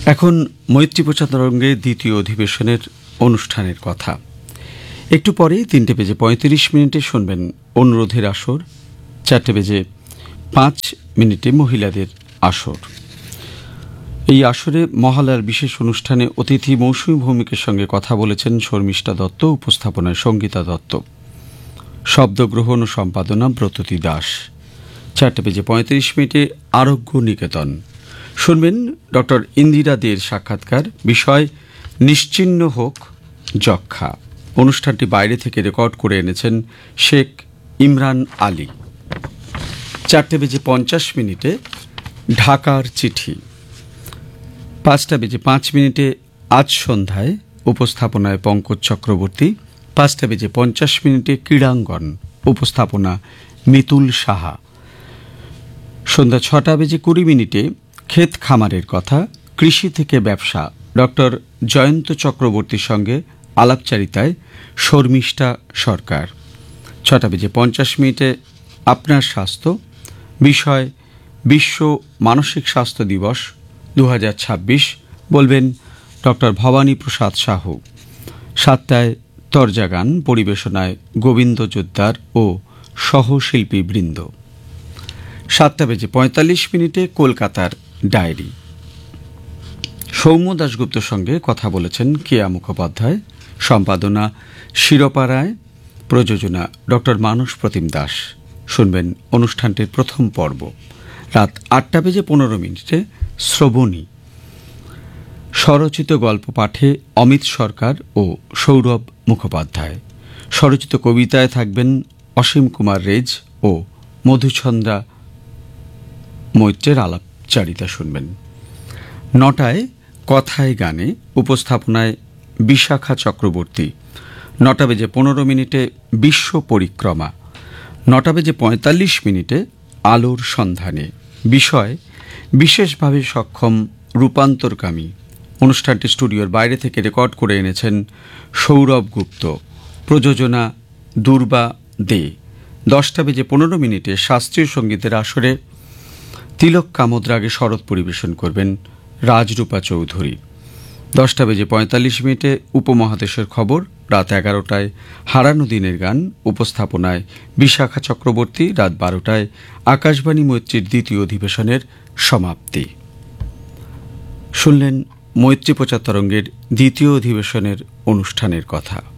এখন মৈত্রী প্রচারতরঙ্গে দ্বিতীয় অধিবেশনের অনুষ্ঠানের কথা। একটু পরে 3:35 শুনবেন অনুরোধের আসর, 4:05 মহিলাদের আসর। এই আসরে মহালয়ার বিশেষ অনুষ্ঠানে অতিথি মৌসুমী ভৌমিকের সঙ্গে কথা বলেছেন শর্মিষ্ঠা দত্ত, উপস্থাপনায় সঙ্গীতা দত্ত, শব্দগ্রহণ ও সম্পাদনা ব্রততী দাস। 4:35 আরোগ্য নিকেতন শুনবেন ডক্টর ইন্দিরা দের সাক্ষাৎকার, বিষয় নিশ্চিহ্ন হোক যক্ষা। অনুষ্ঠানটি বাইরে থেকে রেকর্ড করে এনেছেন শেখ ইমরান আলী। 4:50 ঢাকার চিঠি। 5:05 আজ সন্ধ্যায়, উপস্থাপনায় পঙ্কজ চক্রবর্তী। 5:50 ক্রীড়াঙ্গন, উপস্থাপনা মিতুল সাহা। সন্ধ্যা 6:20 ক্ষেত খামারের কথা, কৃষি থেকে ব্যবসা, ডক্টর জয়ন্ত চক্রবর্তীর সঙ্গে আলাপচারিতায় শর্মিষ্ঠা সরকার। 6:50 আপনার স্বাস্থ্য, বিষয় বিশ্ব মানসিক স্বাস্থ্য দিবস 2026, বলবেন ডক্টর ভবানী প্রসাদ সাহু। 7টায় তরজা গান, পরিবেশনায় গোবিন্দ জোদ্দার ও সহশিল্পী বৃন্দ। 7:45 কলকাতার ডায়েরি। সৌম্য দাশগুপ্তর সঙ্গে কথা বলেছেন কেয়া মুখোপাধ্যায়, সম্পাদনা শিরোপা রায়, প্রযোজনা ডক্টর মানস প্রতিম দাস। শুনবেন অনুষ্ঠানটির প্রথম পর্ব। রাত 8:15 শ্রবণী। স্বরচিত গল্প পাঠে অমিত সরকার ও সৌরভ মুখোপাধ্যায়। স্বরচিত কবিতায় থাকবেন অসীম কুমার রেজ ও মধুচন্দ্রা মৈত্রের আলাপচারিতা শুনবেন। 9টায় কথায় গানে, উপস্থাপনায় বিশাখা চক্রবর্তী। 9:15 বিশ্ব পরিক্রমা। 9:45 আলোর সন্ধানে, বিষয় বিশেষভাবে সক্ষম রূপান্তরকামী। অনুষ্ঠানটি স্টুডিওর বাইরে থেকে রেকর্ড করে এনেছেন সৌরভ গুপ্ত। প্রযোজনা দুর্বা দে। 10:15 শাস্ত্রীয় সঙ্গীতের আসরে তিলক কামোদ্রাগে শরৎ পরিবেশন করবেন রাজরূপা চৌধুরী। 10:45 উপমহাদেশের খবর। রাত 11টায় হারানো দিনের গান, উপস্থাপনায় বিশাখা চক্রবর্তী। রাত 12টায় আকাশবাণী মৈত্রীর দ্বিতীয় অধিবেশনের সমাপ্তি। শুনলেন মৈত্রী প্রচারতরঙ্গের দ্বিতীয় অধিবেশনের অনুষ্ঠানের কথা।